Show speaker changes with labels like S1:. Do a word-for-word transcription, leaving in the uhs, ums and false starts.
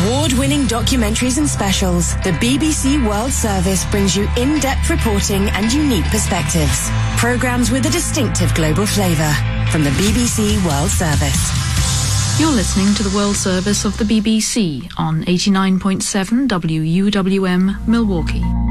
S1: award-winning documentaries and specials, the B B C World Service brings you in-depth reporting and unique perspectives. Programmes with a distinctive global flavour from the B B C World Service.
S2: You're listening to the World Service of the B B C on eighty-nine point seven W U W M Milwaukee.